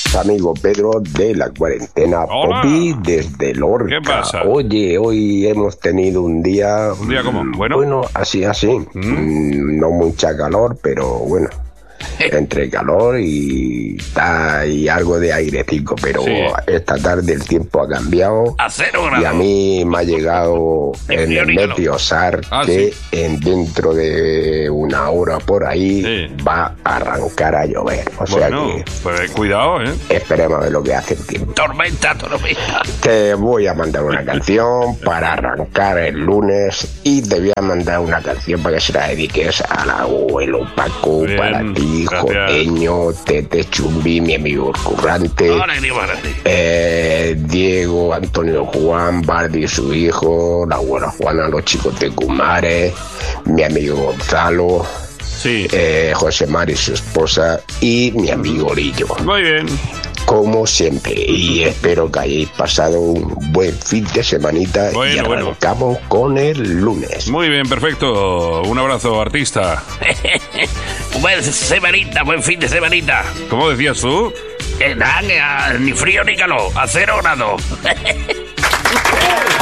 amigo Pedro de la cuarentena. Hola. Popi desde Lorca. ¿Qué pasa? Oye, hoy hemos tenido un día... ¿Un día cómo? Bueno. Bueno, así. No mucha calor, pero bueno. Entre calor y algo de airecito, pero Sí. esta tarde el tiempo ha cambiado A 0 y a grados. mí me ha llegado en frío el ni calor. Meteosar Ah, que sí. dentro de una hora por ahí Sí. va a arrancar a llover. O sea Bueno, que pues cuidado, ¿eh? esperemos a ver lo que hace el tiempo. Tormenta. Te voy a mandar una canción para arrancar el lunes y te voy a mandar una canción para que se la dediques al abuelo Paco, Bien, para ti, gracias. Joteño, Tete Chumbi, mi amigo el currante, Ahora que para ti. Diego, Antonio Juan, Bardi, su hijo, la abuela Juana, los chicos de Cumares, mi amigo Gonzalo, Sí. José Mari, su esposa y mi amigo Lillo. Muy bien. Como siempre, y espero que hayáis pasado un buen fin de semanita y Bueno. arrancamos con el lunes. Muy bien, perfecto. Un abrazo, artista. Buen fin de semanita. ¿Cómo decías tú? Nada, ni frío ni calor. A 0 grados.